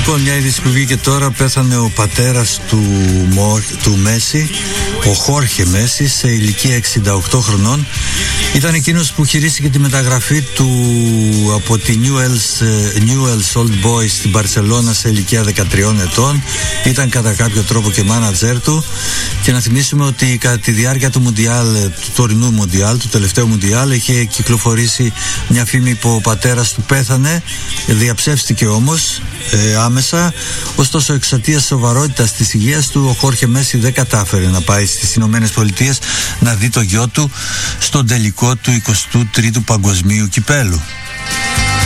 Λοιπόν, μια είδηση που βγήκε τώρα: πέθανε ο πατέρας του Μέση, ο Χόρχε Μέση, σε ηλικία 68 χρονών. Ήταν εκείνος που χειρίστηκε τη μεταγραφή του από τη Newell's Old Boys στην Μπαρσελόνα σε ηλικία 13 ετών. Ήταν κατά κάποιο τρόπο και μάνατζερ του. Και να θυμίσουμε ότι κατά τη διάρκεια του Μουντιάλ, του τωρινού Μουντιάλ, του τελευταίου Μουντιάλ, είχε κυκλοφορήσει μια φήμη που ο πατέρας του πέθανε. Διαψεύστηκε όμως άμεσα. Ωστόσο, εξαιτίας σοβαρότητας της υγείας του, ο Χόρχε Μέση δεν κατάφερε να πάει στις Ηνωμένες Πολιτείες να δει το γιο του στον τελικό του 23ου Παγκοσμίου Κυπέλου.